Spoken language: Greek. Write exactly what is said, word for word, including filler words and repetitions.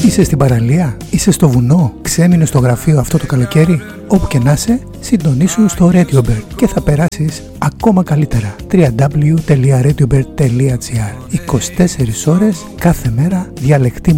Είσαι στην παραλία, είσαι στο βουνό, ξέμεινε στο γραφείο αυτό το καλοκαίρι. Όπου και να είσαι, συντονίσου στο RadioBird και θα περάσεις ακόμα καλύτερα. double-u double-u double-u τελεία radiobird τελεία gr είκοσι τέσσερις ώρες κάθε μέρα, διαλεκτή